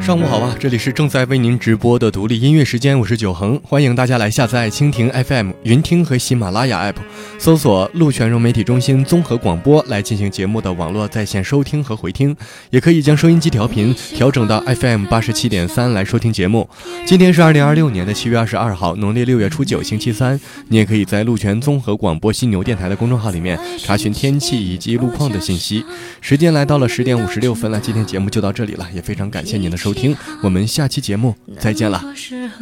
上午好啊，这里是正在为您直播的独立音乐时间，我是九恒，欢迎大家来下载蜻蜓 FM、云听和喜马拉雅 App， 搜索陆泉融媒体中心综合广播来进行节目的网络在线收听和回听，也可以将收音机调频调整到 FM 87.3来收听节目。今天是2026年的7月22号，农历6月初9，星期三。你也可以在陆泉综合广播犀牛电台的公众号里面查询天气以及路况的信息。时间来到了10点56分了，今天节目就到这里了，也非常感谢您的收听，我们下期节目再见了。